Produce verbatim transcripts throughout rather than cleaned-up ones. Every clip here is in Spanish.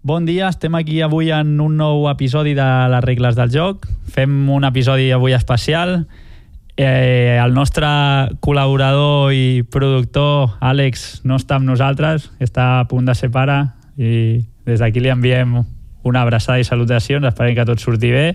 Bon dia, estem aquí avui en un nou episodi de les regles del joc. Fem un episodi avui especial. Eh, el nostre col·laborador i productor, Àlex, no està amb nosaltres, està a punt de ser pare i des d'aquí li enviem una abraçada i salutacions, esperem que tot surti bé.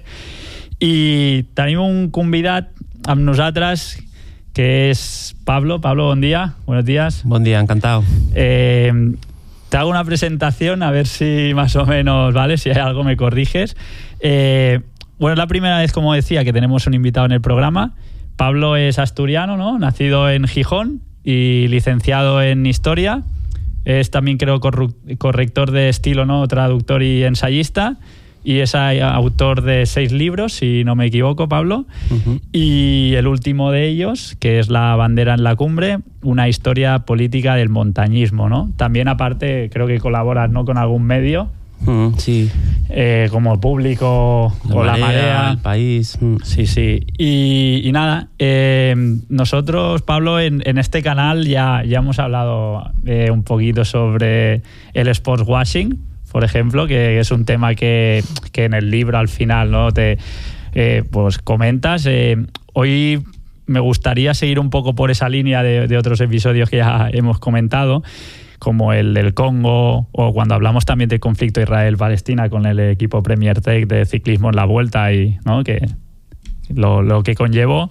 I tenim un convidat amb nosaltres que es Pablo. Pablo, buen día. Buenos días. Buen día, encantado. Eh, te hago una presentación a ver si más o menos, ¿vale? Si hay algo me corriges. Eh, bueno, es la primera vez, como decía, que tenemos un invitado en el programa. Pablo es asturiano, ¿no? Nacido en Gijón y licenciado en Historia. Es también, creo, corrector de estilo, ¿no? Traductor y ensayista. Y es autor de seis libros, si no me equivoco, Pablo. Uh-huh. Y el último de ellos, que es La bandera en la cumbre, una historia política del montañismo, ¿no? También, aparte, creo que colaboras, ¿no?, con algún medio. Uh, sí. Eh, como el Público la o Marea, La Marea. El País. Uh. Sí, sí. Y, y nada, eh, nosotros, Pablo, en, en este canal ya, ya hemos hablado eh, un poquito sobre el sportswashing, por ejemplo, que es un tema que, que en el libro al final, ¿no?, te eh, pues comentas. Eh, hoy me gustaría seguir un poco por esa línea de, de otros episodios que ya hemos comentado, como el del Congo, o cuando hablamos también del conflicto Israel-Palestina con el equipo Premier Tech de ciclismo en la Vuelta, y ¿no?, que lo, lo que conllevó.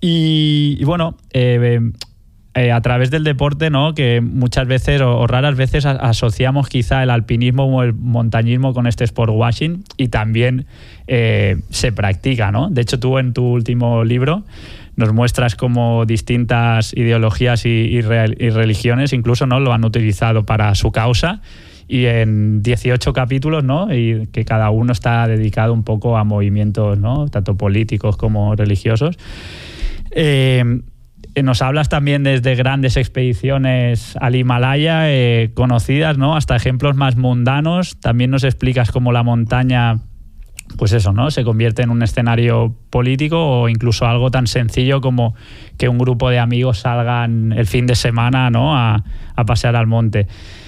Y, y bueno, eh, Eh, a través del deporte, ¿no?, que muchas veces o, o raras veces a, asociamos quizá el alpinismo o el montañismo con este sportswashing, y también eh, se practica, ¿no? De hecho, tú en tu último libro nos muestras cómo distintas ideologías y, y, re, y religiones incluso, ¿no?, lo han utilizado para su causa, y en dieciocho capítulos, ¿no?, y que cada uno está dedicado un poco a movimientos, ¿no?, tanto políticos como religiosos. Eh, Nos hablas también desde grandes expediciones al Himalaya, eh, conocidas, ¿no?, hasta ejemplos más mundanos. También nos explicas cómo la montaña, pues eso, ¿no?, se convierte en un escenario político, o incluso algo tan sencillo como que un grupo de amigos salgan el fin de semana, ¿no?, a, a pasear al monte.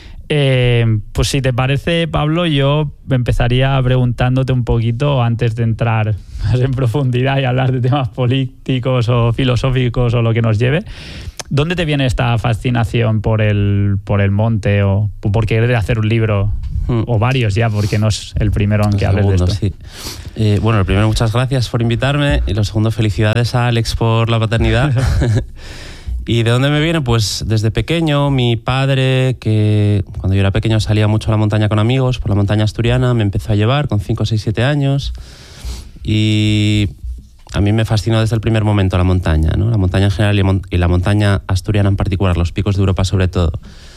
Eh, pues si te parece, Pablo, yo empezaría preguntándote un poquito, antes de entrar más en profundidad y hablar de temas políticos o filosóficos o lo que nos lleve, ¿dónde te viene esta fascinación por el, por el monte, o por querer hacer un libro, hmm. o varios ya, porque no es el primero en que hables de esto? Sí. Eh, bueno, lo primero, muchas gracias por invitarme, y lo segundo, felicidades a Àlex por la paternidad. ¿Y de dónde me viene? Pues desde pequeño, mi padre, que cuando yo era pequeño salía mucho a la montaña con amigos, por la montaña asturiana, me empezó a llevar con cinco, seis, siete años, y a mí me fascinó desde el primer momento la montaña, ¿no? La montaña en general y, mon y la montaña asturiana en particular, los picos de Europa sobre todo.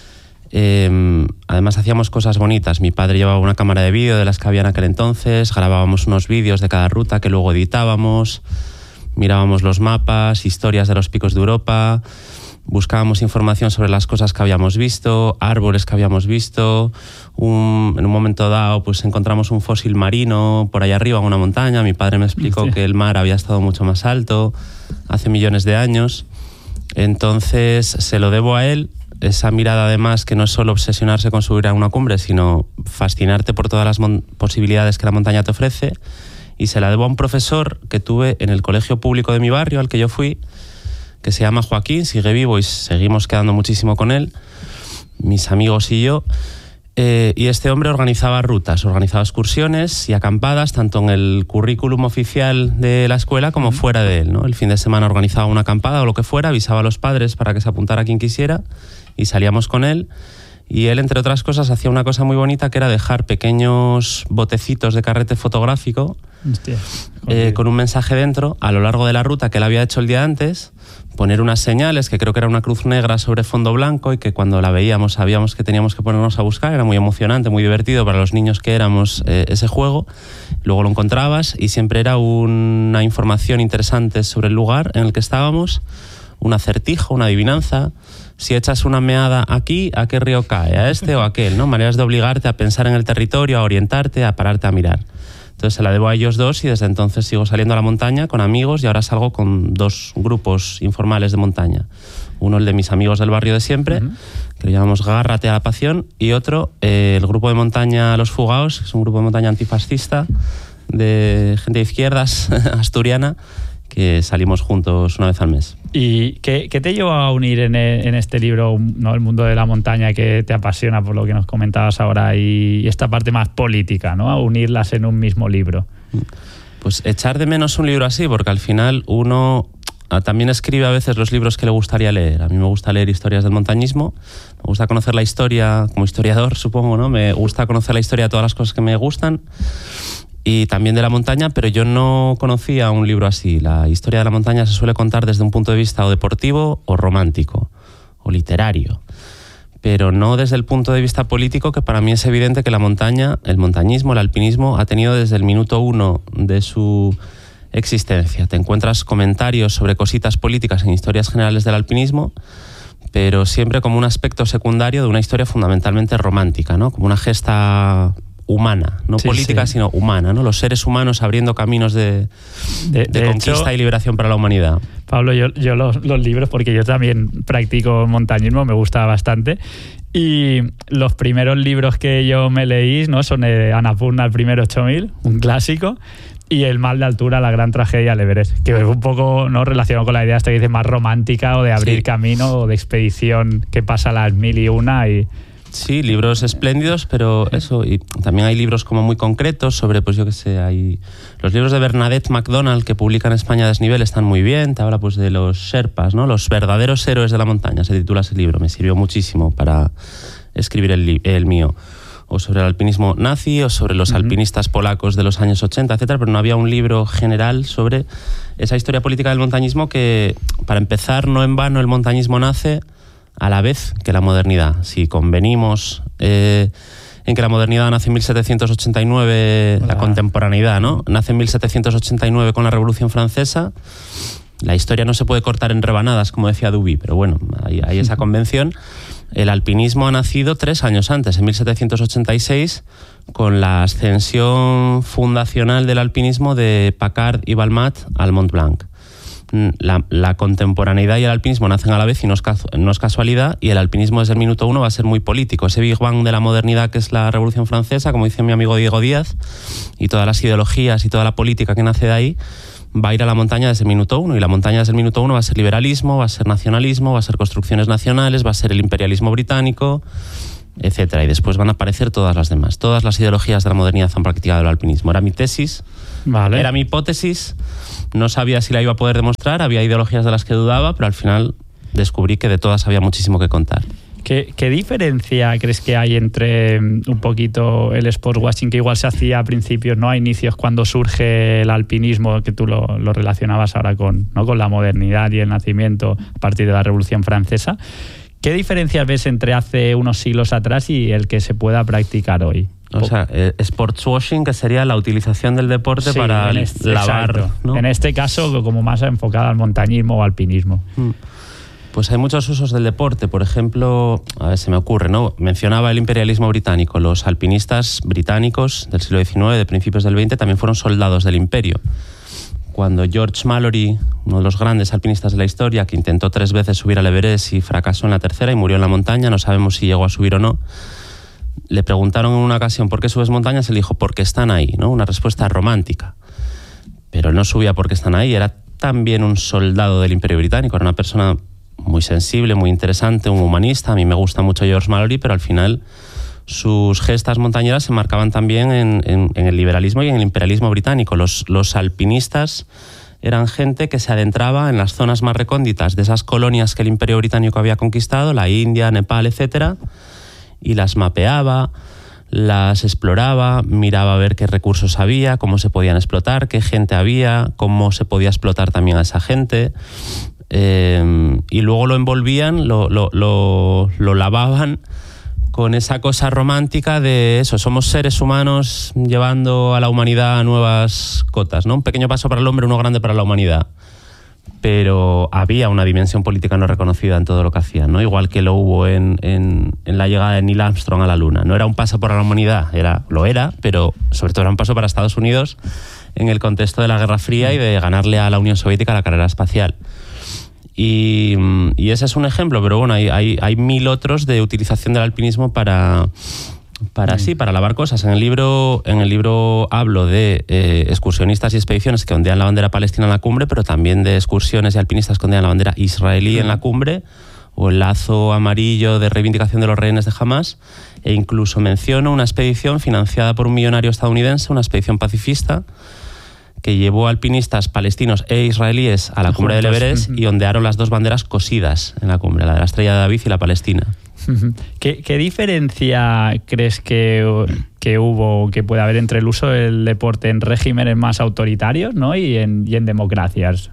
Eh, además hacíamos cosas bonitas. Mi padre llevaba una cámara de vídeo de las que había en aquel entonces, grabábamos unos vídeos de cada ruta que luego editábamos, mirábamos los mapas, historias de los picos de Europa, buscábamos información sobre las cosas que habíamos visto, árboles que habíamos visto. Un, en un momento dado pues encontramos un fósil marino por allá arriba en una montaña. Mi padre me explicó, sí, que el mar había estado mucho más alto hace millones de años. Entonces se lo debo a él, esa mirada además, que no es solo obsesionarse con subir a una cumbre, sino fascinarte por todas las posibilidades que la montaña te ofrece. Y se la debo a un profesor que tuve en el colegio público de mi barrio, al que yo fui, que se llama Joaquín, sigue vivo y seguimos quedando muchísimo con él, mis amigos y yo. Eh, y este hombre organizaba rutas, organizaba excursiones y acampadas, tanto en el currículum oficial de la escuela como uh-huh. fuera de él, ¿no? El fin de semana organizaba una acampada o lo que fuera, avisaba a los padres para que se apuntara quien quisiera, y salíamos con él. Y él, entre otras cosas, hacía una cosa muy bonita, que era dejar pequeños botecitos de carrete fotográfico, Hostia, eh, con un mensaje dentro a lo largo de la ruta que él había hecho el día antes, poner unas señales, que creo que era una cruz negra sobre fondo blanco, y que cuando la veíamos sabíamos que teníamos que ponernos a buscar. Era muy emocionante, muy divertido para los niños que éramos eh, ese juego. Luego lo encontrabas y siempre era una información interesante sobre el lugar en el que estábamos, un acertijo, una adivinanza. Si echas una meada aquí, ¿a qué río cae? ¿A este o a aquel? ¿No? Maneras de obligarte a pensar en el territorio, a orientarte, a pararte a mirar. Entonces se la debo a ellos dos, y desde entonces sigo saliendo a la montaña con amigos, y ahora salgo con dos grupos informales de montaña. Uno, el de mis amigos del barrio de siempre, uh-huh. que lo llamamos Gárrate a la Pasión, y otro, eh, el grupo de montaña Los Fugaos, que es un grupo de montaña antifascista de gente de izquierdas asturiana, que salimos juntos una vez al mes. ¿Y qué, qué te llevó a unir en, en este libro, ¿no?, el mundo de la montaña, que te apasiona por lo que nos comentabas ahora, y esta parte más política, ¿no?, a unirlas en un mismo libro? Pues echar de menos un libro así, porque al final uno también escribe a veces los libros que le gustaría leer. A mí me gusta leer historias del montañismo, me gusta conocer la historia como historiador, supongo, ¿no? Me gusta conocer la historia de todas las cosas que me gustan, y también de la montaña, pero yo no conocía un libro así. La historia de la montaña se suele contar desde un punto de vista o deportivo o romántico o literario, pero no desde el punto de vista político, que para mí es evidente que la montaña, el montañismo, el alpinismo, ha tenido desde el minuto uno de su existencia. Te encuentras comentarios sobre cositas políticas en historias generales del alpinismo, pero siempre como un aspecto secundario de una historia fundamentalmente romántica, ¿no? Como una gesta humana, no sí, política, sí. sino humana, ¿no? Los seres humanos abriendo caminos de, de, de, de conquista hecho, y liberación para la humanidad. Pablo, yo, yo los, los libros, porque yo también practico montañismo, me gusta bastante, y los primeros libros que yo me leí, ¿no?, son eh, Annapurna, el primer ocho mil, un clásico, y El mal de altura, la gran tragedia del Everest, que es un poco, ¿no?, relacionado con la idea esta que dice más romántica, o de abrir sí. camino, o de expedición que pasa las mil y una y... Sí, libros espléndidos, pero eso, y también hay libros como muy concretos sobre, pues yo qué sé, hay los libros de Bernadette MacDonald que publica en España Desnivel, están muy bien, te habla pues de los Sherpas, ¿no?, los verdaderos héroes de la montaña, se titula ese libro, me sirvió muchísimo para escribir el, el mío, o sobre el alpinismo nazi, o sobre los uh-huh. alpinistas polacos de los años ochenta, etcétera, pero no había un libro general sobre esa historia política del montañismo que, para empezar, no en vano el montañismo nace a la vez que la modernidad. Si convenimos eh, en que la modernidad nace en mil setecientos ochenta y nueve, Hola. la contemporaneidad, ¿no?, nace en mil setecientos ochenta y nueve con la Revolución Francesa, la historia no se puede cortar en rebanadas, como decía Duby, pero bueno, hay, hay esa convención. El alpinismo ha nacido tres años antes, en mil setecientos ochenta y seis, con la ascensión fundacional del alpinismo de Paccard y Balmat al Mont Blanc. La, la contemporaneidad y el alpinismo nacen a la vez y no es, no es casualidad, y el alpinismo desde el minuto uno va a ser muy político. Ese Big Bang de la modernidad que es la Revolución Francesa, como dice mi amigo Diego Díaz, y todas las ideologías y toda la política que nace de ahí, va a ir a la montaña desde el minuto uno, y la montaña desde el minuto uno va a ser liberalismo, va a ser nacionalismo, va a ser construcciones nacionales, va a ser el imperialismo británico, etcétera. Y después van a aparecer todas las demás. Todas las ideologías de la modernidad han practicado el alpinismo. Era mi tesis, vale. era mi hipótesis, no sabía si la iba a poder demostrar, había ideologías de las que dudaba, pero al final descubrí que de todas había muchísimo que contar. ¿Qué, qué diferencia crees que hay entre un poquito el sportswashing, que igual se hacía a principios, no a inicios, cuando surge el alpinismo, que tú lo, lo relacionabas ahora con, ¿no?, con la modernidad y el nacimiento a partir de la Revolución Francesa? ¿Qué diferencias ves entre hace unos siglos atrás y el que se pueda practicar hoy? O sea, eh, sportswashing, que sería la utilización del deporte sí, para en este, lavar, ¿no? En este caso, como más enfocada al montañismo o alpinismo. Mm. Pues hay muchos usos del deporte. Por ejemplo, a ver, se me ocurre, ¿no? Mencionaba el imperialismo británico. Los alpinistas británicos del siglo diecinueve, de principios del veinte, también fueron soldados del imperio. Cuando George Mallory, uno de los grandes alpinistas de la historia, que intentó tres veces subir al Everest y fracasó en la tercera y murió en la montaña, no sabemos si llegó a subir o no, le preguntaron en una ocasión ¿por qué subes montañas? Él dijo porque están ahí, ¿no? Una respuesta romántica. Pero él no subía porque están ahí, era también un soldado del Imperio Británico, era una persona muy sensible, muy interesante, un humanista. A mí me gusta mucho George Mallory, pero al final sus gestas montañeras se marcaban también en, en, en el liberalismo y en el imperialismo británico. Los, los alpinistas eran gente que se adentraba en las zonas más recónditas de esas colonias que el Imperio Británico había conquistado, la India, Nepal, etcétera, y las mapeaba, las exploraba, miraba a ver qué recursos había, cómo se podían explotar, qué gente había, cómo se podía explotar también a esa gente. Eh, y luego lo envolvían, lo, lo, lo, lo lavaban con esa cosa romántica de eso, somos seres humanos llevando a la humanidad a nuevas cotas, ¿no? Un pequeño paso para el hombre, uno grande para la humanidad. Pero había una dimensión política no reconocida en todo lo que hacían, ¿no? Igual que lo hubo en, en, en la llegada de Neil Armstrong a la Luna. No era un paso para la humanidad, era, lo era, pero sobre todo era un paso para Estados Unidos en el contexto de la Guerra Fría y de ganarle a la Unión Soviética la carrera espacial. Y, y ese es un ejemplo, pero bueno, hay, hay, hay mil otros de utilización del alpinismo para... Para sí, para lavar cosas. En el libro, en el libro hablo de eh, excursionistas y expediciones que ondean la bandera palestina en la cumbre, pero también de excursiones y alpinistas que ondean la bandera israelí en la cumbre, o el lazo amarillo de reivindicación de los rehenes de Hamás, e incluso menciono una expedición financiada por un millonario estadounidense, una expedición pacifista, que llevó alpinistas palestinos e israelíes a la cumbre del Everest y ondearon las dos banderas cosidas en la cumbre, la de la Estrella de David y la palestina. ¿Qué, qué diferencia crees que, que hubo, que puede haber entre el uso del deporte en regímenes más autoritarios, ¿no? y, en, y en democracias?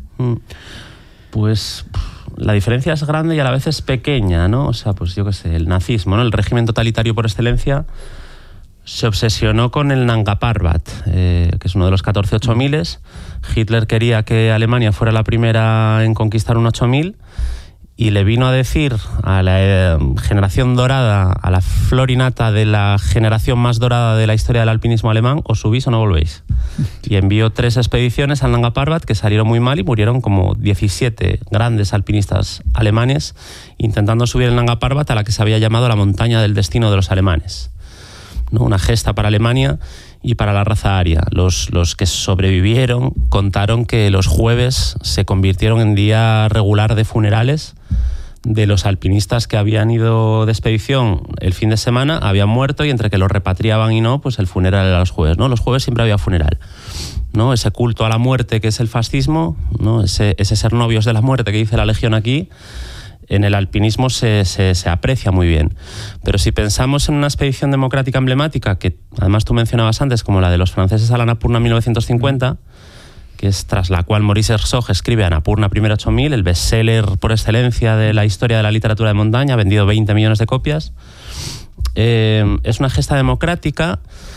Pues la diferencia es grande y a la vez es pequeña, ¿no? O sea, pues yo qué sé, el nazismo, ¿no? El régimen totalitario por excelencia se obsesionó con el Nanga Parbat, eh, que es uno de los catorce ocho miles. Hitler quería que Alemania fuera la primera en conquistar un ocho mil. Y le vino a decir a la eh, generación dorada, a la florinata de la generación más dorada de la historia del alpinismo alemán, o subís o no volvéis. Y envió tres expediciones al Nanga Parbat que salieron muy mal y murieron como diecisiete grandes alpinistas alemanes intentando subir el Nanga Parbat, a la que se había llamado la montaña del destino de los alemanes, ¿no? Una gesta para Alemania y para la raza aria. Los, los que sobrevivieron contaron que los jueves se convirtieron en día regular de funerales de los alpinistas que habían ido de expedición el fin de semana, habían muerto, y entre que los repatriaban y no, pues el funeral era los jueves, ¿no? Los jueves siempre había funeral, ¿no? Ese culto a la muerte que es el fascismo, ¿no? Ese, ese ser novios de la muerte que dice la Legión aquí, en el alpinismo se, se, se aprecia muy bien. Pero si pensamos en una expedición democrática emblemática, que además tú mencionabas antes, como la de los franceses a la Annapurna en mil novecientos cincuenta, que es tras la cual Maurice Herzog escribe Annapurna Primero ocho mil, el bestseller por excelencia de la historia de la literatura de montaña, ha vendido veinte millones de copias. Eh, es una gesta democrática.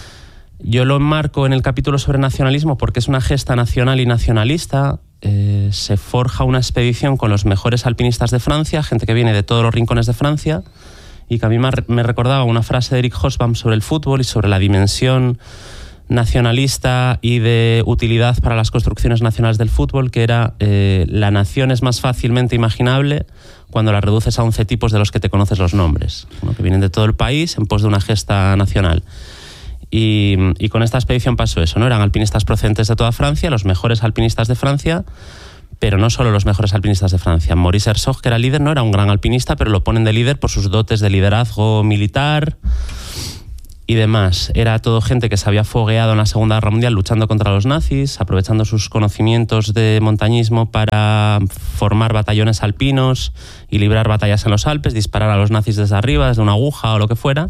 Yo lo enmarco en el capítulo sobre nacionalismo porque es una gesta nacional y nacionalista. Eh, se forja una expedición con los mejores alpinistas de Francia, gente que viene de todos los rincones de Francia, y que a mí me recordaba una frase de Eric Hobsbawm sobre el fútbol y sobre la dimensión nacionalista y de utilidad para las construcciones nacionales del fútbol, que era eh, la nación es más fácilmente imaginable cuando la reduces a once tipos de los que te conoces los nombres, ¿no? Que vienen de todo el país en pos de una gesta nacional. Y, y con esta expedición pasó eso, ¿no? Eran alpinistas procedentes de toda Francia, los mejores alpinistas de Francia, pero no solo los mejores alpinistas de Francia. Maurice Herzog, que era líder, no era un gran alpinista, pero lo ponen de líder por sus dotes de liderazgo militar y demás. Era todo gente que se había fogueado en la Segunda Guerra Mundial luchando contra los nazis, aprovechando sus conocimientos de montañismo para formar batallones alpinos y librar batallas en los Alpes, disparar a los nazis desde arriba, desde una aguja o lo que fuera.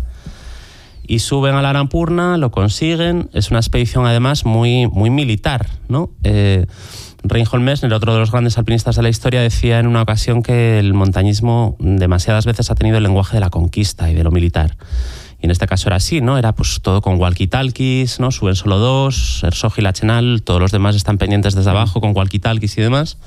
Y suben a la Annapurna, lo consiguen. Es una expedición además muy, muy militar, ¿no? Eh, Reinhold Messner, otro de los grandes alpinistas de la historia, decía en una ocasión que el montañismo demasiadas veces ha tenido el lenguaje de la conquista y de lo militar. Y en este caso era así, ¿no? Era pues todo con walkie-talkies, ¿no? Suben solo dos, Herzog y Lachenal, todos los demás están pendientes desde abajo con walkie-talkies y demás.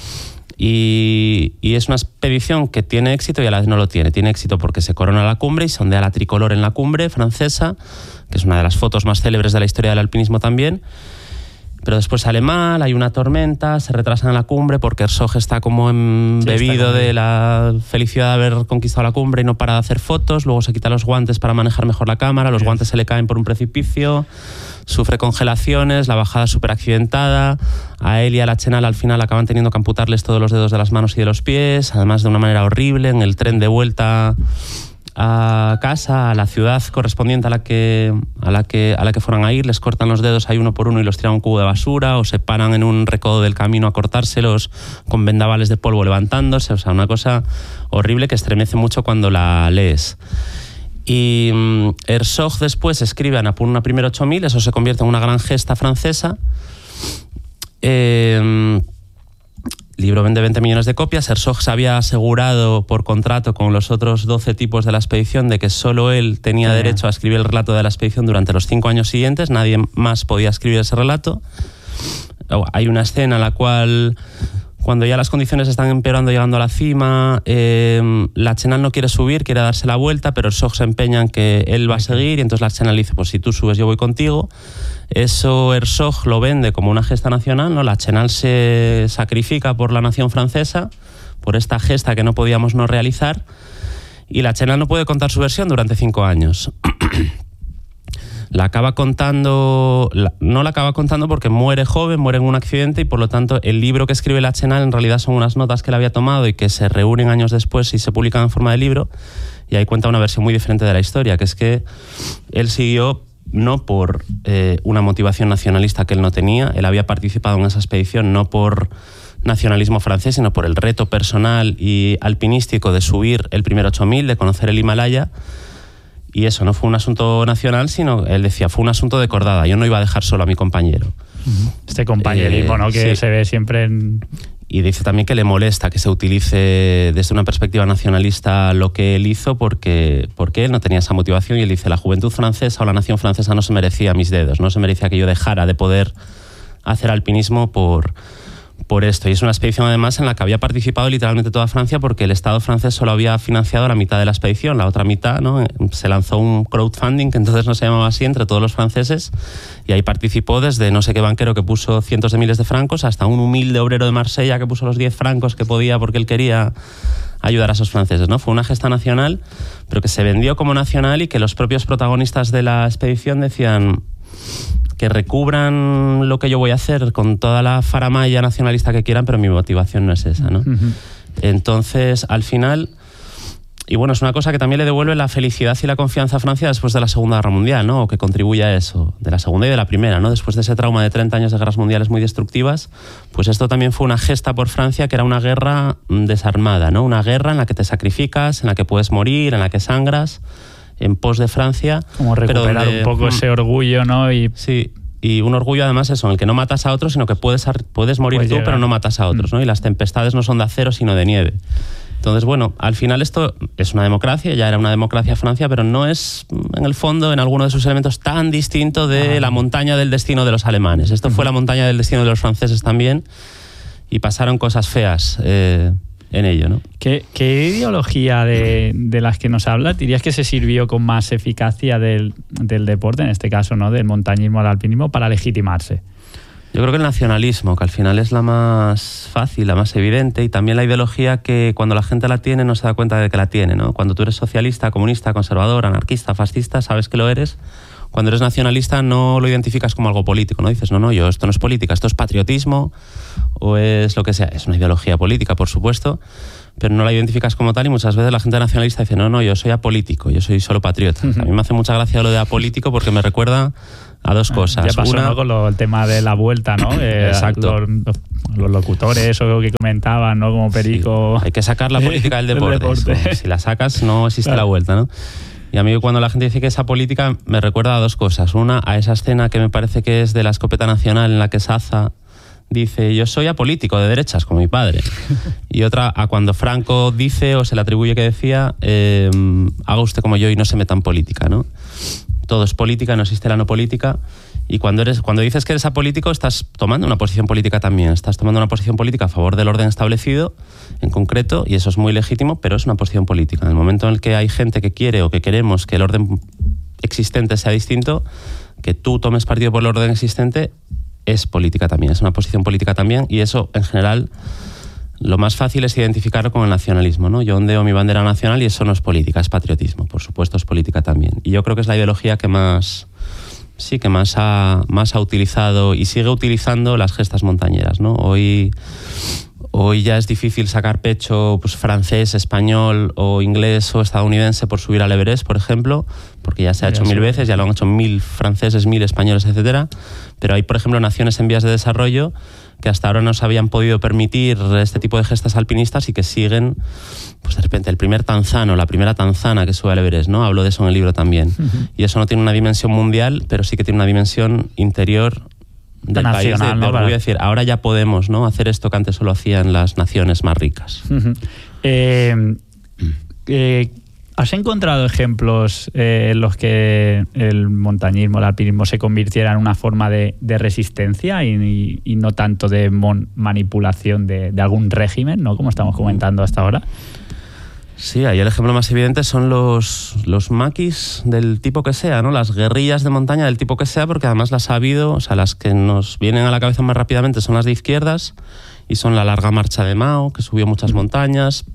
Y, y es una expedición que tiene éxito y a la vez no lo tiene. Tiene éxito porque se corona la cumbre y se ondea la tricolor en la cumbre francesa, que es una de las fotos más célebres de la historia del alpinismo también. Pero después sale mal, hay una tormenta, se retrasan en la cumbre porque Herzog está como embebido sí, de la felicidad de haber conquistado la cumbre y no para de hacer fotos. Luego se quita los guantes para manejar mejor la cámara, los guantes se le caen por un precipicio, sufre congelaciones, la bajada es súper accidentada. A él y a Lachenal al final acaban teniendo que amputarles todos los dedos de las manos y de los pies, además de una manera horrible, en el tren de vuelta a casa, a la ciudad correspondiente a la que a la que a la que fueran a ir, les cortan los dedos ahí uno por uno y los tiran a un cubo de basura, o se paran en un recodo del camino a cortárselos con vendavales de polvo levantándose. O sea, una cosa horrible que estremece mucho cuando la lees. Y um, Herzog después escribe Annapurna Primero ocho mil, eso se convierte en una gran gesta francesa. Eh, El libro vende veinte millones de copias. Herzog se había asegurado por contrato con los otros doce tipos de la expedición de que solo él tenía sí. derecho a escribir el relato de la expedición durante los cinco años siguientes. Nadie más podía escribir ese relato. Hay una escena en la cual cuando ya las condiciones están empeorando llegando a la cima, eh, la Chenal no quiere subir, quiere darse la vuelta, pero Erzog se empeña en que él va a seguir y entonces la Chenal dice, pues si tú subes yo voy contigo. Eso Erzog lo vende como una gesta nacional, ¿no? La Chenal se sacrifica por la nación francesa, por esta gesta que no podíamos no realizar, y la Chenal no puede contar su versión durante cinco años. La acaba contando, la, no la acaba contando porque muere joven, muere en un accidente y por lo tanto el libro que escribe la Chenal en realidad son unas notas que él había tomado y que se reúnen años después y se publican en forma de libro, y ahí cuenta una versión muy diferente de la historia, que es que él siguió no por eh, una motivación nacionalista que él no tenía, él había participado en esa expedición no por nacionalismo francés, sino por el reto personal y alpinístico de subir el primer ocho mil, de conocer el Himalaya. Y eso no fue un asunto nacional, sino, él decía, fue un asunto de cordada. Yo no iba a dejar solo a mi compañero. Este compañerismo, eh, ¿no? Que sí. Se ve siempre en... Y dice también que le molesta que se utilice desde una perspectiva nacionalista lo que él hizo porque, porque él no tenía esa motivación. Y él dice, la juventud francesa o la nación francesa no se merecía mis dedos, no se merecía que yo dejara de poder hacer alpinismo por... por esto. Y es una expedición además en la que había participado literalmente toda Francia porque el Estado francés solo había financiado la mitad de la expedición, la otra mitad, ¿no? Se lanzó un crowdfunding que entonces no se llamaba así entre todos los franceses y ahí participó desde no sé qué banquero que puso cientos de miles de francos hasta un humilde obrero de Marsella que puso los diez francos que podía porque él quería ayudar a esos franceses, ¿no? Fue una gesta nacional, pero que se vendió como nacional y que los propios protagonistas de la expedición decían que recubran lo que yo voy a hacer con toda la faramalla nacionalista que quieran, pero mi motivación no es esa, ¿no? Uh-huh. Entonces, al final, y bueno, es una cosa que también le devuelve la felicidad y la confianza a Francia después de la Segunda Guerra Mundial, ¿no? O que contribuye a eso, de la Segunda y de la Primera, ¿no? Después de ese trauma de treinta años de guerras mundiales muy destructivas, pues esto también fue una gesta por Francia que era una guerra desarmada, ¿no? Una guerra en la que te sacrificas, en la que puedes morir, en la que sangras, en pos de Francia. Como recuperar donde, un poco ese orgullo, ¿no? Y... Sí, y un orgullo además eso, en el que no matas a otros, sino que puedes, puedes morir Puede tú, llegar. Pero no matas a otros, ¿no? Y las tempestades no son de acero, sino de nieve. Entonces, bueno, al final esto es una democracia, ya era una democracia Francia, pero no es, en el fondo, en alguno de sus elementos, tan distinto de ah. la montaña del destino de los alemanes. Esto uh-huh. fue la montaña del destino de los franceses también, y pasaron cosas feas eh, en ello, ¿no? ¿Qué, qué ideología de, de las que nos habla dirías que se sirvió con más eficacia del, del deporte, en este caso, ¿no? Del montañismo al alpinismo, para legitimarse? Yo creo que el nacionalismo, que al final es la más fácil, la más evidente, y también la ideología que cuando la gente la tiene no se da cuenta de que la tiene, ¿no? Cuando tú eres socialista, comunista, conservador, anarquista, fascista, sabes que lo eres. Cuando eres nacionalista no lo identificas como algo político, ¿no? Dices, no, no, yo, esto no es política, esto es patriotismo o es lo que sea. Es una ideología política, por supuesto, pero no la identificas como tal y muchas veces la gente nacionalista dice, no, no, yo soy apolítico, yo soy solo patriota. Uh-huh. A mí me hace mucha gracia lo de apolítico porque me recuerda a dos cosas. Ya pasó, Una, ¿no? Con lo, el tema de la vuelta, ¿no? Eh, Exacto. Los, los locutores o que comentaban, ¿no? Como Perico. Sí. Hay que sacar la política del deporte. deporte. Si la sacas no existe claro. la vuelta, ¿no? Y a mí cuando la gente dice que esa política me recuerda a dos cosas. Una, a esa escena que me parece que es de la escopeta nacional en la que Saza dice, yo soy apolítico de derechas, como mi padre. Y otra, a cuando Franco dice o se le atribuye que decía, eh, haga usted como yo y no se meta en política, ¿no? Todo es política, no existe la no política. Y cuando, eres, cuando dices que eres apolítico, estás tomando una posición política también. Estás tomando una posición política a favor del orden establecido, en concreto, y eso es muy legítimo, pero es una posición política. En el momento en el que hay gente que quiere o que queremos que el orden existente sea distinto, que tú tomes partido por el orden existente, es política también, es una posición política también, y eso, en general, lo más fácil es identificarlo con el nacionalismo, ¿no? Yo ondeo mi bandera nacional y eso no es política, es patriotismo, por supuesto es política también. Y yo creo que es la ideología que más... Sí, que más ha, más ha utilizado y sigue utilizando las gestas montañeras, ¿no? Hoy, hoy ya es difícil sacar pecho pues, francés, español o inglés o estadounidense por subir al Everest, por ejemplo, porque ya se ha hecho ya mil sí. veces, ya lo han hecho mil franceses, mil españoles, etcétera. Pero hay, por ejemplo, naciones en vías de desarrollo que hasta ahora no se habían podido permitir este tipo de gestas alpinistas y que siguen, pues de repente, el primer tanzano, la primera tanzana que sube al Everest, ¿no? Hablo de eso en el libro también. Uh-huh. Y eso no tiene una dimensión mundial, pero sí que tiene una dimensión interior del nacional, país. De, ¿no? de, voy a decir, ahora ya podemos, ¿no? hacer esto que antes solo hacían las naciones más ricas. Uh-huh. eh, eh, ¿Has encontrado ejemplos eh, en los que el montañismo, el alpinismo se convirtiera en una forma de, de resistencia y, y, y no tanto de mon- manipulación de, de algún régimen, ¿no? Como estamos comentando hasta ahora? Sí, ahí el ejemplo más evidente son los, los maquis del tipo que sea, ¿no? Las guerrillas de montaña del tipo que sea, porque además las ha habido, o sea, las que nos vienen a la cabeza más rápidamente son las de izquierdas y son la larga marcha de Mao, que subió muchas montañas.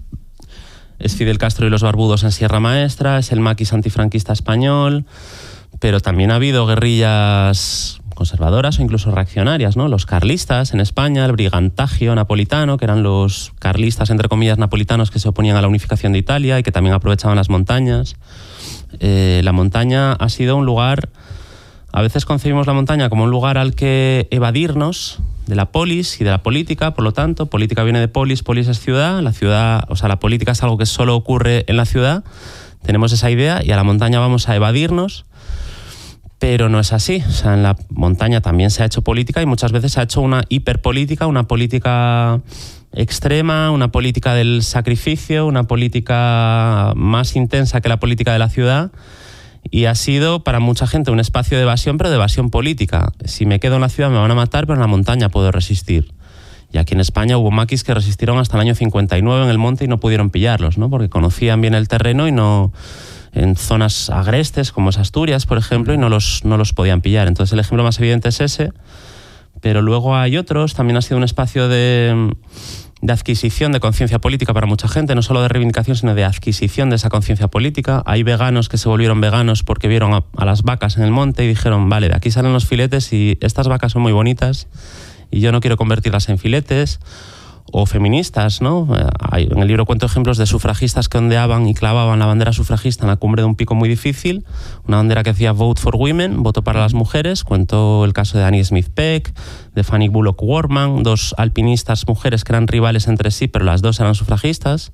Es Fidel Castro y los barbudos en Sierra Maestra, es el maquis antifranquista español, pero también ha habido guerrillas conservadoras o incluso reaccionarias, ¿no? Los carlistas en España, el brigantagio napolitano, que eran los carlistas, entre comillas, napolitanos que se oponían a la unificación de Italia y que también aprovechaban las montañas. Eh, la montaña ha sido un lugar, a veces concebimos la montaña como un lugar al que evadirnos de la polis y de la política, por lo tanto, política viene de polis, polis es ciudad, la ciudad, o sea, la política es algo que solo ocurre en la ciudad, tenemos esa idea y a la montaña vamos a evadirnos, pero no es así, o sea, en la montaña también se ha hecho política y muchas veces se ha hecho una hiperpolítica, una política extrema, una política del sacrificio, una política más intensa que la política de la ciudad. Y ha sido para mucha gente un espacio de evasión, pero de evasión política. Si me quedo en la ciudad me van a matar, pero en la montaña puedo resistir. Y aquí en España hubo maquis que resistieron hasta el año cincuenta y nueve en el monte y no pudieron pillarlos, ¿no? Porque conocían bien el terreno y no en zonas agrestes como es Asturias, por ejemplo, y no los, no los podían pillar. Entonces el ejemplo más evidente es ese, pero luego hay otros. También ha sido un espacio de... de adquisición de conciencia política para mucha gente, no solo de reivindicación, sino de adquisición de esa conciencia política. Hay veganos que se volvieron veganos porque vieron a, a las vacas en el monte y dijeron, vale, de aquí salen los filetes y estas vacas son muy bonitas y yo no quiero convertirlas en filetes. O feministas, ¿no? Hay, en el libro cuento ejemplos de sufragistas que ondeaban y clavaban la bandera sufragista en la cumbre de un pico muy difícil, una bandera que decía Vote for Women, voto para las mujeres. Cuento el caso de Annie Smith Peck, de Fanny Bullock Workman, dos alpinistas mujeres que eran rivales entre sí, pero las dos eran sufragistas.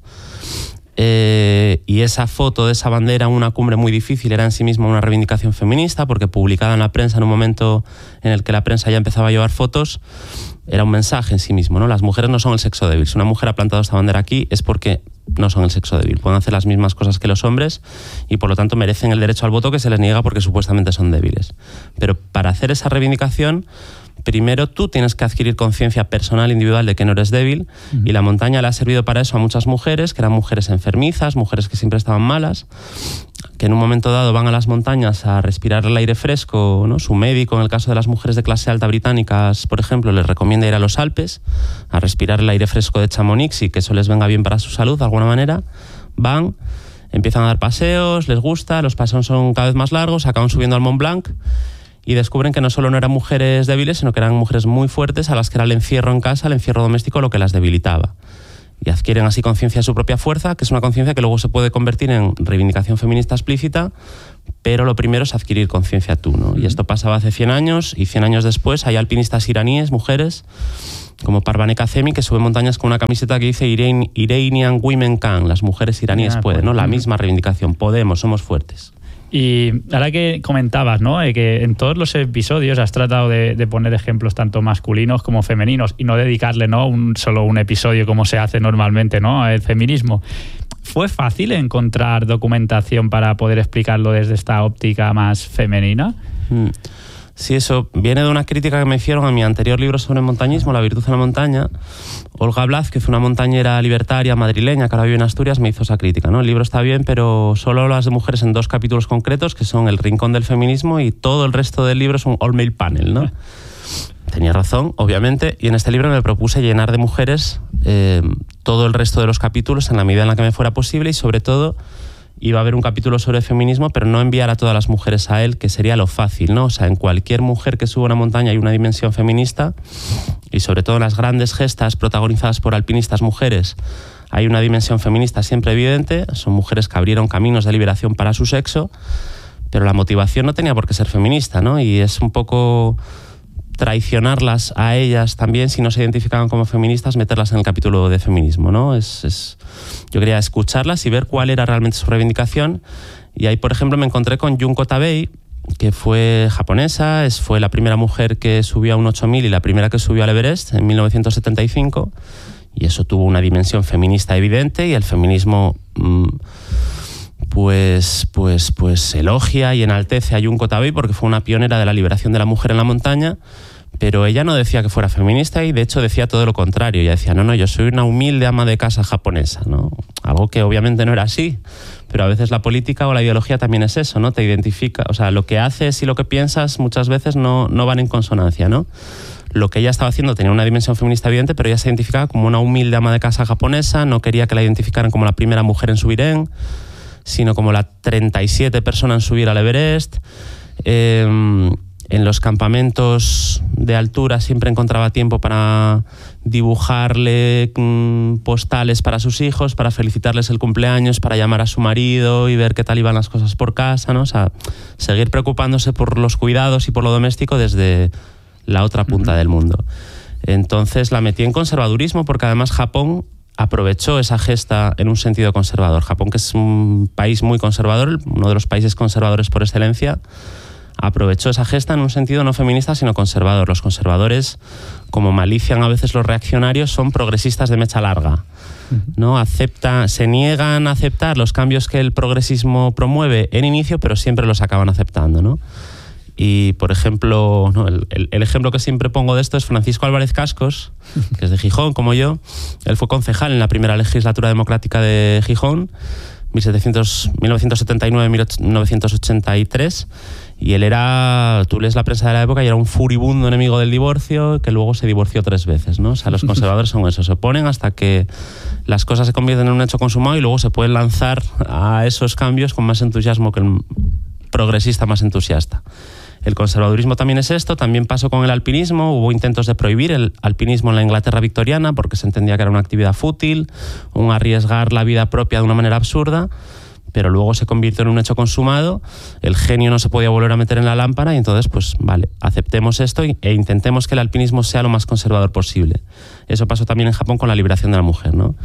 Eh, y esa foto de esa bandera en una cumbre muy difícil era en sí misma una reivindicación feminista, porque publicada en la prensa en un momento en el que la prensa ya empezaba a llevar fotos, era un mensaje en sí mismo, ¿no? Las mujeres no son el sexo débil. Si una mujer ha plantado esta bandera aquí es porque no son el sexo débil. Pueden hacer las mismas cosas que los hombres y por lo tanto merecen el derecho al voto que se les niega porque supuestamente son débiles. Pero para hacer esa reivindicación, primero tú tienes que adquirir conciencia personal, individual, de que no eres débil. Uh-huh. Y la montaña le ha servido para eso a muchas mujeres, que eran mujeres enfermizas, mujeres que siempre estaban malas, que en un momento dado van a las montañas a respirar el aire fresco, ¿no? Su médico, en el caso de las mujeres de clase alta británicas, por ejemplo, les recomienda ir a los Alpes a respirar el aire fresco de Chamonix y que eso les venga bien para su salud de alguna manera. Van, empiezan a dar paseos, les gusta, los paseos son cada vez más largos, acaban subiendo al Mont Blanc y descubren que no solo no eran mujeres débiles, sino que eran mujeres muy fuertes a las que era el encierro en casa, el encierro doméstico, lo que las debilitaba. Y adquieren así conciencia de su propia fuerza, que es una conciencia que luego se puede convertir en reivindicación feminista explícita, pero lo primero es adquirir conciencia tú, ¿no? Y esto pasaba hace cien años, y cien años después hay alpinistas iraníes, mujeres, como Parvaneh Kazemi, que suben montañas con una camiseta que dice Iran, Iranian Women Can, las mujeres iraníes ah, pueden, ¿no? La misma reivindicación, podemos, somos fuertes. Y ahora que comentabas, ¿no? Eh, que en todos los episodios has tratado de, de poner ejemplos tanto masculinos como femeninos y no dedicarle, ¿no? un, solo un episodio como se hace normalmente, ¿no? Al feminismo. ¿Fue fácil encontrar documentación para poder explicarlo desde esta óptica más femenina? Mm. Sí, eso viene de una crítica que me hicieron a mi anterior libro sobre montañismo, La virtud en la montaña. Olga Blaz, que fue una montañera libertaria madrileña que ahora vive en Asturias, me hizo esa crítica, ¿no? El libro está bien, pero solo hablas de mujeres en dos capítulos concretos, que son El rincón del feminismo, y todo el resto del libro es un all-male panel, ¿no? Tenía razón, obviamente, y en este libro me propuse llenar de mujeres eh, todo el resto de los capítulos en la medida en la que me fuera posible, y sobre todo iba a haber un capítulo sobre feminismo, pero no enviar a todas las mujeres a él, que sería lo fácil, ¿no? O sea, en cualquier mujer que suba una montaña hay una dimensión feminista, y sobre todo en las grandes gestas protagonizadas por alpinistas mujeres hay una dimensión feminista siempre evidente. Son mujeres que abrieron caminos de liberación para su sexo, pero la motivación no tenía por qué ser feminista, ¿no? Y es un poco traicionarlas a ellas también, si no se identificaban como feministas, meterlas en el capítulo de feminismo, ¿no? Es, es, yo quería escucharlas y ver cuál era realmente su reivindicación, y ahí, por ejemplo, me encontré con Junko Tabei, que fue japonesa, es, fue la primera mujer que subió a un ocho mil y la primera que subió al Everest en mil novecientos setenta y cinco, y eso tuvo una dimensión feminista evidente, y el feminismo mmm, pues, pues, pues elogia y enaltece a Junko Tabei porque fue una pionera de la liberación de la mujer en la montaña, pero ella no decía que fuera feminista y de hecho decía todo lo contrario. Ella decía, no, no, yo soy una humilde ama de casa japonesa, ¿no? Algo que obviamente no era así, pero a veces la política o la ideología también es eso, ¿no? Te identifica, o sea, lo que haces y lo que piensas muchas veces no, no van en consonancia, ¿no? Lo que ella estaba haciendo tenía una dimensión feminista evidente, pero ella se identificaba como una humilde ama de casa japonesa, no quería que la identificaran como la primera mujer en subir en, sino como la treinta y siete persona en subir al Everest. Eh, en los campamentos de altura siempre encontraba tiempo para dibujarle mmm, postales para sus hijos, para felicitarles el cumpleaños, para llamar a su marido y ver qué tal iban las cosas por casa, ¿no? O sea, seguir preocupándose por los cuidados y por lo doméstico desde la otra punta uh-huh. del mundo. Entonces la metí en conservadurismo porque además Japón aprovechó esa gesta en un sentido conservador. Japón, que es un país muy conservador, uno de los países conservadores por excelencia, aprovechó esa gesta en un sentido no feminista sino conservador. Los conservadores, como malician a veces los reaccionarios, son progresistas de mecha larga, ¿no? Acepta, se niegan a aceptar los cambios que el progresismo promueve en inicio, pero siempre los acaban aceptando, ¿no? Y, por ejemplo, no, el, el, el ejemplo que siempre pongo de esto es Francisco Álvarez Cascos, que es de Gijón, como yo. Él fue concejal en la primera legislatura democrática de Gijón, mil novecientos setenta y nueve a mil novecientos ochenta y tres, y él era, tú lees la prensa de la época y era un furibundo enemigo del divorcio, que luego se divorció tres veces, ¿no? O sea, los conservadores son eso, se oponen hasta que las cosas se convierten en un hecho consumado y luego se pueden lanzar a esos cambios con más entusiasmo que el progresista más entusiasta. El conservadurismo también es esto, también pasó con el alpinismo, hubo intentos de prohibir el alpinismo en la Inglaterra victoriana porque se entendía que era una actividad fútil, un arriesgar la vida propia de una manera absurda, pero luego se convirtió en un hecho consumado, el genio no se podía volver a meter en la lámpara y entonces, pues vale, aceptemos esto e intentemos que el alpinismo sea lo más conservador posible. Eso pasó también en Japón con la liberación de la mujer, ¿no?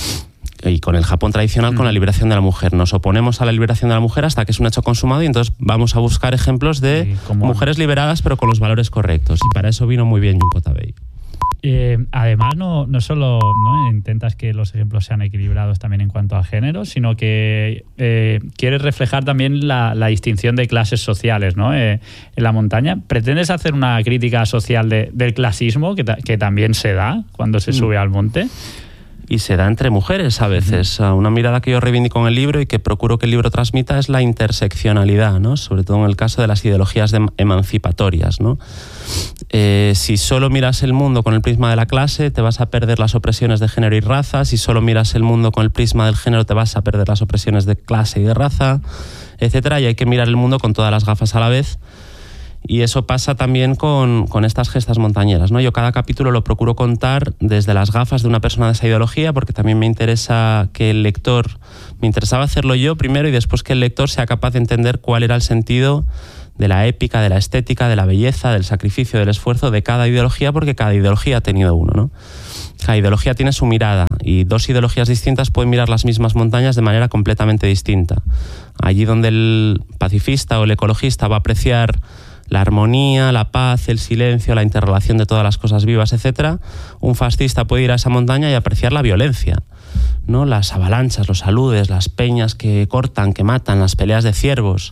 Y con el Japón tradicional, con la liberación de la mujer. Nos oponemos a la liberación de la mujer hasta que es un hecho consumado y entonces vamos a buscar ejemplos de mujeres liberadas pero con los valores correctos. Y para eso vino muy bien Junko Tabei. Eh, además, no, no solo ¿no? intentas que los ejemplos sean equilibrados también en cuanto a género, sino que eh, quieres reflejar también la, la distinción de clases sociales, ¿no? eh, en la montaña. ¿Pretendes hacer una crítica social de, del clasismo que, ta que también se da cuando se sube al monte? Y se da entre mujeres a veces. Uh-huh. Una mirada que yo reivindico en el libro y que procuro que el libro transmita es la interseccionalidad, ¿no? Sobre todo en el caso de las ideologías de emancipatorias, ¿no? Eh, si solo miras el mundo con el prisma de la clase, te vas a perder las opresiones de género y raza. Si solo miras el mundo con el prisma del género, te vas a perder las opresiones de clase y de raza, etcétera. Y hay que mirar el mundo con todas las gafas a la vez. Y eso pasa también con, con estas gestas montañeras, ¿no? Yo cada capítulo lo procuro contar desde las gafas de una persona de esa ideología, porque también me interesa que el lector, me interesaba hacerlo yo primero y después que el lector sea capaz de entender cuál era el sentido de la épica, de la estética, de la belleza, del sacrificio, del esfuerzo de cada ideología, porque cada ideología ha tenido uno, ¿no? Cada ideología tiene su mirada y dos ideologías distintas pueden mirar las mismas montañas de manera completamente distinta. Allí donde el pacifista o el ecologista va a apreciar la armonía, la paz, el silencio, la interrelación de todas las cosas vivas, etcétera, un fascista puede ir a esa montaña y apreciar la violencia, ¿no? Las avalanchas, los aludes, las peñas que cortan, que matan, las peleas de ciervos.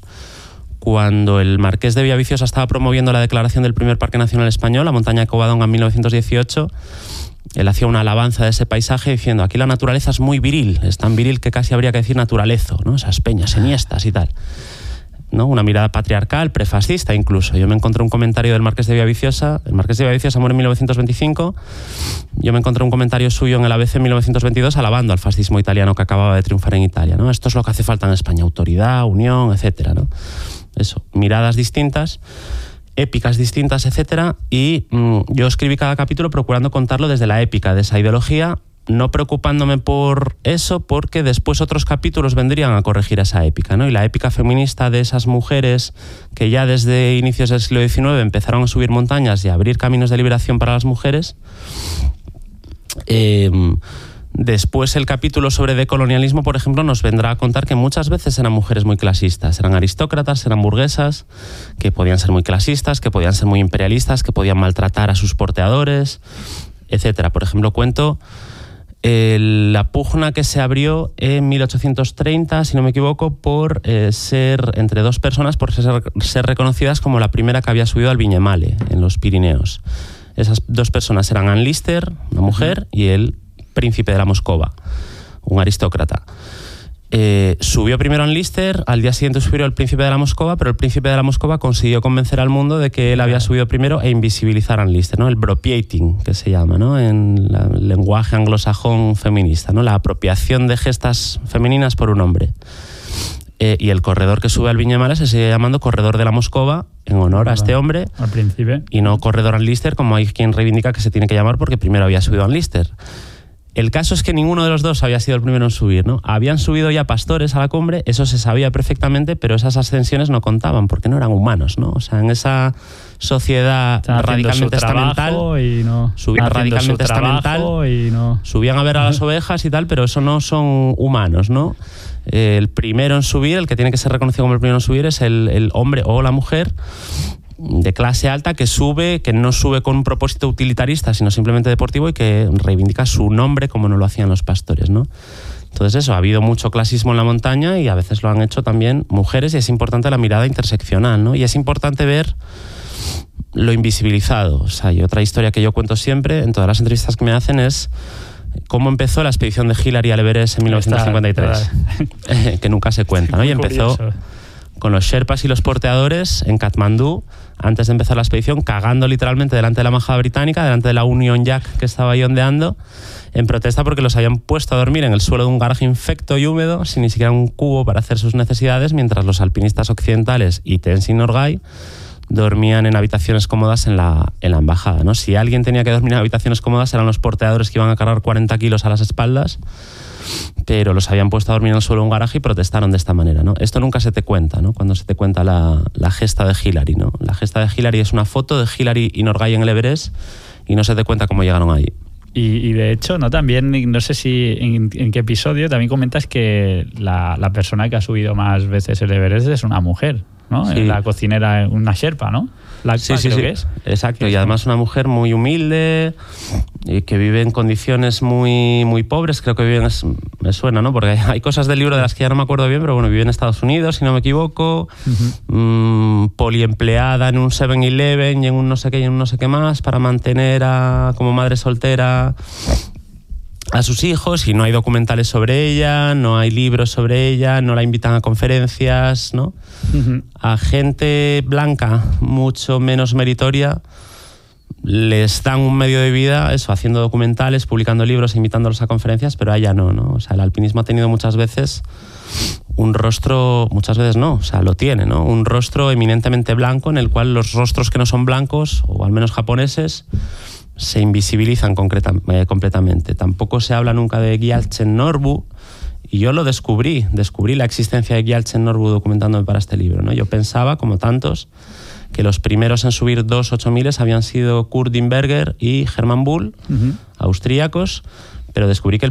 Cuando el marqués de Villaviciosa estaba promoviendo la declaración del primer Parque Nacional Español, la montaña de Covadonga, en mil novecientos dieciocho, él hacía una alabanza de ese paisaje diciendo: aquí la naturaleza es muy viril, es tan viril que casi habría que decir naturalezo, ¿no? Esas peñas enhiestas y tal, ¿no? Una mirada patriarcal, prefascista incluso. Yo me encontré un comentario del Marqués de Villaviciosa, el Marqués de Villaviciosa muere en mil novecientos veinticinco, yo me encontré un comentario suyo en el A B C en mil novecientos veintidós alabando al fascismo italiano que acababa de triunfar en Italia, ¿no? Esto es lo que hace falta en España, autoridad, unión, etcétera, ¿no? Eso, miradas distintas, épicas distintas, etcétera, y mmm, yo escribí cada capítulo procurando contarlo desde la épica de esa ideología, no preocupándome por eso, porque después otros capítulos vendrían a corregir esa épica, ¿no? Y la épica feminista de esas mujeres que ya desde inicios del siglo diecinueve empezaron a subir montañas y a abrir caminos de liberación para las mujeres. Eh, después el capítulo sobre decolonialismo, por ejemplo, nos vendrá a contar que muchas veces eran mujeres muy clasistas, eran aristócratas, eran burguesas, que podían ser muy clasistas, que podían ser muy imperialistas, que podían maltratar a sus porteadores, etcétera. Por ejemplo, cuento El, la pugna que se abrió en mil ochocientos treinta, si no me equivoco, por eh, ser entre dos personas, por ser, ser reconocidas como la primera que había subido al Viñemale, en los Pirineos. Esas dos personas eran Anne Lister, una mujer, y el príncipe de la Moscova, un aristócrata. Eh, subió primero Anne Lister, al día siguiente subió el príncipe de la Moscova, pero el príncipe de la Moscova consiguió convencer al mundo de que él había subido primero e invisibilizar a Anne Lister, ¿no? El bropiating, que se llama, ¿no? En la, el lenguaje anglosajón feminista, ¿no? La apropiación de gestas femeninas por un hombre. Eh, y el corredor que sube al Viñemale se sigue llamando corredor de la Moscova en honor a este hombre, al príncipe, y no corredor Anne Lister, como hay quien reivindica que se tiene que llamar porque primero había subido Anne Lister. El caso es que ninguno de los dos había sido el primero en subir, ¿no? Habían subido ya pastores a la cumbre, eso se sabía perfectamente, pero esas ascensiones no contaban porque no eran humanos, ¿no? O sea, en esa sociedad Están radicalmente estamental, y no. subían radicalmente estamental, y no. subían a ver a las ovejas y tal, pero eso no son humanos, ¿no? El primero en subir, el que tiene que ser reconocido como el primero en subir, es el, el hombre o la mujer de clase alta que sube, que no sube con un propósito utilitarista, sino simplemente deportivo, y que reivindica su nombre como no lo hacían los pastores, ¿no? Entonces eso, ha habido mucho clasismo en la montaña y a veces lo han hecho también mujeres, y es importante la mirada interseccional, ¿no? Y es importante ver lo invisibilizado. O sea, y otra historia que yo cuento siempre en todas las entrevistas que me hacen es cómo empezó la expedición de Hillary al Everest en mil novecientos cincuenta y tres, eh, que nunca se cuenta, ¿no? Y empezó con los Sherpas y los porteadores en Katmandú, antes de empezar la expedición, cagando literalmente delante de la embajada británica, delante de la Union Jack que estaba ahí ondeando, en protesta porque los habían puesto a dormir en el suelo de un garaje infecto y húmedo, sin ni siquiera un cubo para hacer sus necesidades, mientras los alpinistas occidentales y Tenzin Norgay dormían en habitaciones cómodas en la, en la embajada, ¿no? Si alguien tenía que dormir en habitaciones cómodas eran los porteadores, que iban a cargar cuarenta kilos a las espaldas, pero los habían puesto a dormir en el suelo de un garaje y protestaron de esta manera, ¿no? Esto nunca se te cuenta, ¿no? Cuando se te cuenta la, la gesta de Hillary, ¿no? La gesta de Hillary es una foto de Hillary y Norgay en el Everest y no se te cuenta cómo llegaron ahí. Y, y de hecho, no también, no sé si en, en qué episodio también comentas que la, la persona que ha subido más veces el Everest es una mujer, ¿no? Sí. La cocinera, una Sherpa, ¿no? La Sí, sí, creo sí. que es. Exacto, que y es además una mujer muy humilde y que vive en condiciones muy, muy pobres. Creo que vive en, me suena, ¿no? Porque hay, hay cosas del libro de las que ya no me acuerdo bien, pero bueno, vive en Estados Unidos, si no me equivoco, uh-huh. mmm, poliempleada en un seven eleven y en un no sé qué y en un no sé qué más, para mantener a, como madre soltera a sus hijos, y no hay documentales sobre ella, no hay libros sobre ella, no la invitan a conferencias, ¿no? Uh-huh. A gente blanca mucho menos meritoria les dan un medio de vida, eso, haciendo documentales, publicando libros, invitándolos a conferencias, pero a ella no, ¿no? O sea, el alpinismo ha tenido muchas veces un rostro, muchas veces no, o sea, lo tiene, ¿no? Un rostro eminentemente blanco, en el cual los rostros que no son blancos, o al menos japoneses, se invisibilizan concreta, eh, completamente. Tampoco se habla nunca de Gyaltsen Norbu, y yo lo descubrí, descubrí la existencia de Gyaltsen Norbu documentándome para este libro, ¿no? Yo pensaba, como tantos, que los primeros en subir dos ocho miles habían sido Kurt Dimberger y Hermann Bull, uh-huh. austríacos, pero descubrí que el